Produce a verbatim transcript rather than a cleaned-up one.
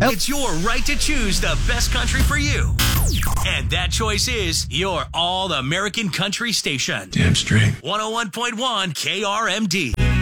It's your right to choose the best country for you. And that choice is your All American Country station. Damn straight. one oh one point one K R M D.